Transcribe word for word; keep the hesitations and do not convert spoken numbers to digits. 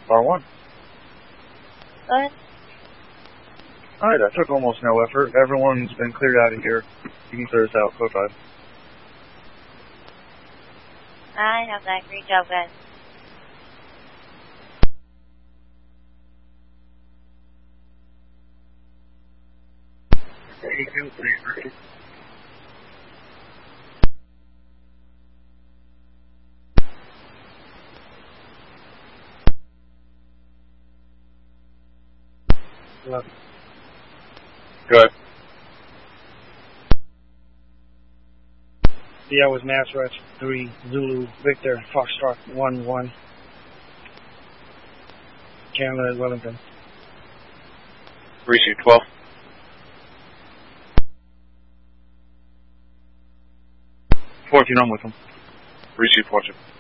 Bar one. Go ahead. Alright, that took almost no effort. Everyone's been cleared out of here. You can clear us out. Code five. I have that. Great job, guys. eleven. Good. Yeah, it was Mass Rush three, Zulu, Victor, Foxtrot one one. Canada, Wellington. Receive twelve. fourteen, I'm with them. Receive fourteen.